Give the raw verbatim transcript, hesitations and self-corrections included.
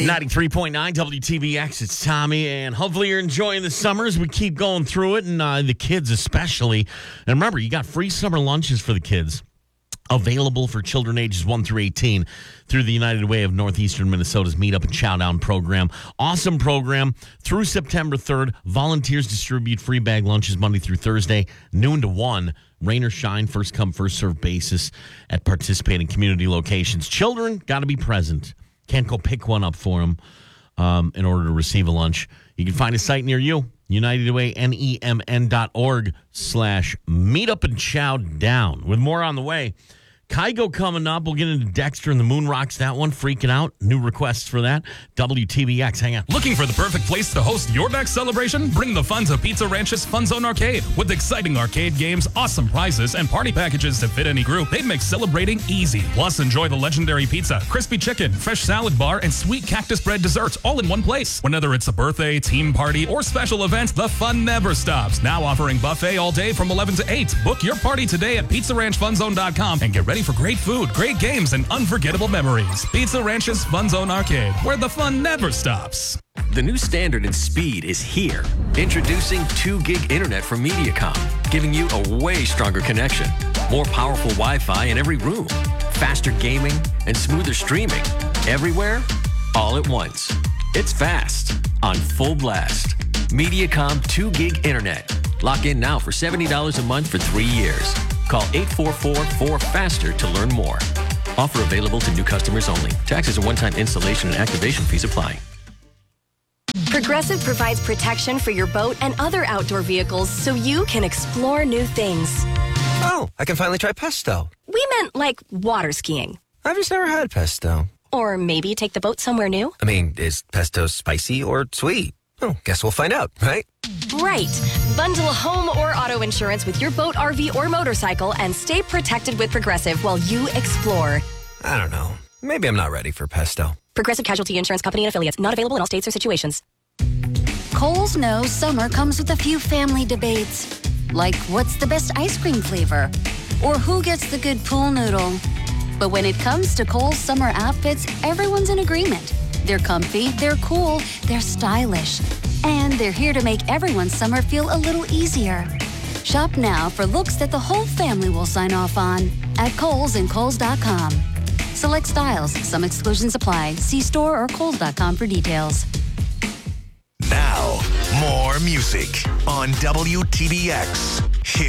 ninety-three point nine W T B X, it's Tommy, and hopefully you're enjoying the summer as we keep going through it, and uh, the kids especially. And remember, you got free summer lunches for the kids available for children ages one through eighteen through the United Way of Northeastern Minnesota's Meetup and Chowdown program. Awesome program. Through September third, volunteers distribute free bag lunches Monday through Thursday, noon to one. Rain or shine, first come, first served basis at participating community locations. Children got to be present. Can't go pick one up for them um, in order to receive a lunch. You can find a site near you. United Way, N E M N dot org slash meetup and chow down. With more on the way. Kygo coming up. We'll get into Dexter and the Moon Rocks. That one freaking out. New requests for that. W T B X. Hang on. Looking for the perfect place to host your next celebration? Bring the fun to Pizza Ranch's Fun Zone Arcade. With exciting arcade games, awesome prizes, and party packages to fit any group, they make celebrating easy. Plus, enjoy the legendary pizza, crispy chicken, fresh salad bar, and sweet cactus bread desserts all in one place. Whether it's a birthday, team party, or special event, the fun never stops. Now offering buffet all day from eleven to eight. Book your party today at pizza ranch fun zone dot com and get ready for great food, great games, and unforgettable memories. Pizza Ranch's Fun Zone Arcade, where the fun never stops. The new standard in speed is here. Introducing two gig internet from Mediacom, giving you a way stronger connection, more powerful Wi-Fi in every room, faster gaming, and smoother streaming. Everywhere, all at once. It's fast, on full blast. Mediacom two gig internet. Lock in now for seventy dollars a month for three years. Call eight four four, four FASTER to learn more. Offer available to new customers only. Taxes and one-time installation and activation fees apply. Progressive provides protection for your boat and other outdoor vehicles so you can explore new things. Oh, I can finally try pesto. We meant like water skiing. I've just never had pesto. Or maybe take the boat somewhere new. I mean, is pesto spicy or sweet? Oh, guess we'll find out, right? Right. Bundle home or auto insurance with your boat, R V, or motorcycle and stay protected with Progressive while you explore. I don't know. Maybe I'm not ready for pesto. Progressive Casualty Insurance Company and affiliates. Not available in all states or situations. Kohl's knows summer comes with a few family debates. Like, what's the best ice cream flavor? Or who gets the good pool noodle? But when it comes to Kohl's summer outfits, everyone's in agreement. They're comfy, they're cool, they're stylish. And they're here to make everyone's summer feel a little easier. Shop now for looks that the whole family will sign off on at Kohl's and Kohl's dot com. Select styles. Some exclusions apply. See store or Kohl's dot com for details. Now, more music on W T B X.